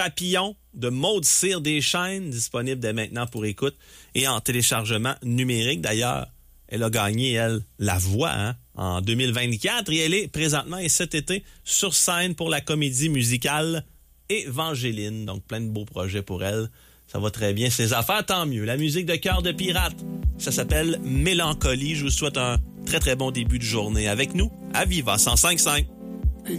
Papillon de Maud Cyr Deschaines, disponible dès maintenant pour écoute et en téléchargement numérique. D'ailleurs, elle a gagné, elle, la voix en 2024 et elle est présentement et cet été sur scène pour la comédie musicale Évangéline. Donc, plein de beaux projets pour elle. Ça va très bien. Ses affaires, tant mieux. La musique de Cœur de pirate, ça s'appelle Mélancolie. Je vous souhaite un très, très bon début de journée avec nous à Viva 105.5.